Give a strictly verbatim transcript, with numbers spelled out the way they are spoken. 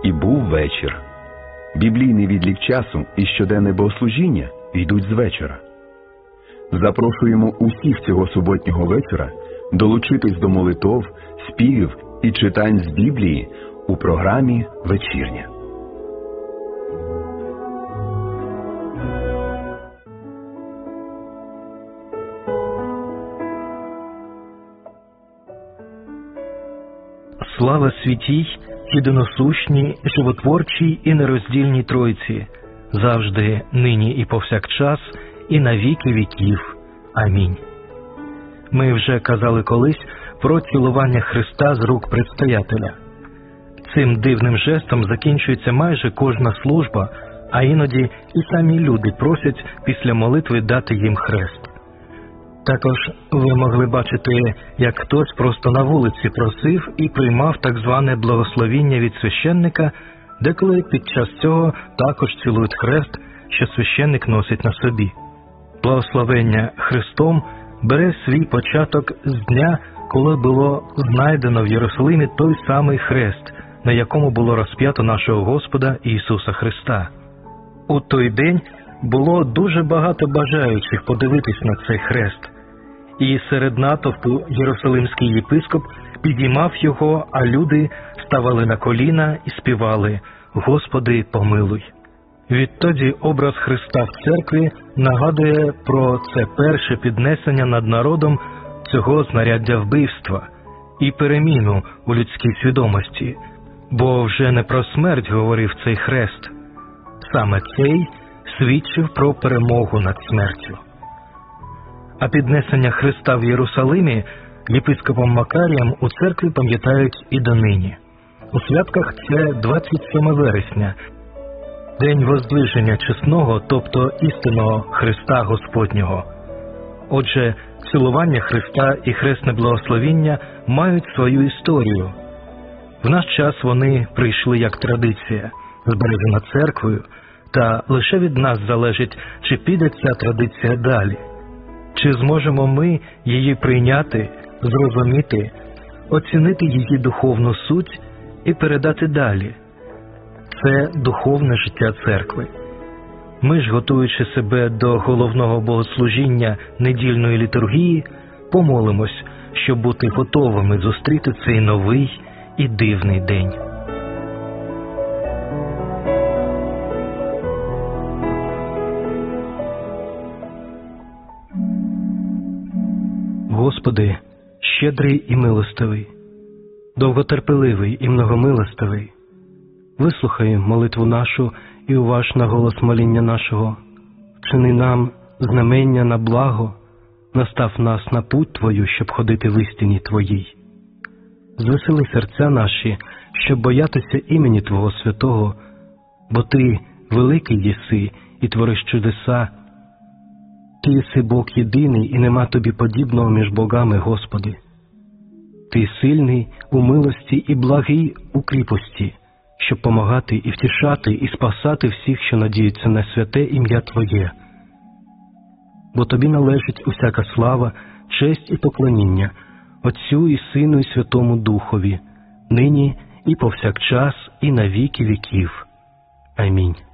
І був вечір. Біблійний відлік часу і щоденне богослужіння йдуть з вечора. Запрошуємо усіх цього суботнього вечора долучитись до молитов, співів і читань з Біблії у програмі «Вечірня». Слава святій, єдиносущній, животворчій і нероздільній Тройці, завжди, нині і повсякчас, і на віки віків. Амінь. Ми вже казали колись про цілування Христа з рук предстоятеля. Цим дивним жестом закінчується майже кожна служба, а іноді і самі люди просять після молитви дати їм хрест. Також ви могли бачити, як хтось просто на вулиці просив і приймав так зване благословіння від священника, деколи під час цього також цілують хрест, що священник носить на собі. Благословення Христом бере свій початок з дня, коли було знайдено в Єрусалимі той самий хрест, на якому було розп'ято нашого Господа Ісуса Христа. У той день було дуже багато бажаючих подивитись на цей хрест. І серед натовпу єрусалимський єпископ підіймав його, а люди ставали на коліна і співали «Господи, помилуй». Відтоді образ Христа в церкві нагадує про це перше піднесення над народом цього знаряддя вбивства і переміну у людській свідомості, бо вже не про смерть говорив цей хрест. Саме цей свідчив про перемогу над смертю. А піднесення Христа в Єрусалимі єпископом Макарієм у церкві пам'ятають і донині. У святках це двадцять сьоме вересня, День Воздвиження Чесного, тобто істинного Христа Господнього. Отже, цілування Христа і хресне благословіння мають свою історію. В наш час вони прийшли як традиція, збережена церквою, та лише від нас залежить, чи піде ця традиція далі. Чи зможемо ми її прийняти, зрозуміти, оцінити її духовну суть і передати далі? Це духовне життя церкви. Ми ж, готуючи себе до головного богослужіння недільної літургії, помолимось, щоб бути готовими зустріти цей новий і дивний день. Господи, щедрий і милостивий, довготерпеливий і многомилостивий, вислухай молитву нашу і уваж на голос моління нашого. Вчини нам знамення на благо, настав нас на путь Твою, щоб ходити в істині Твоїй. Звесели серця наші, щоб боятися імені Твого святого, бо Ти великий єси і твориш чудеса. Ти єси Бог єдиний, і нема Тобі подібного між богами, Господи. Ти сильний у милості і благий у кріпості, щоб помагати і втішати, і спасати всіх, що надіються на святе ім'я Твоє. Бо Тобі належить усяка слава, честь і поклоніння, Отцю і Сину і Святому Духові, нині і повсякчас, і на віки віків. Амінь.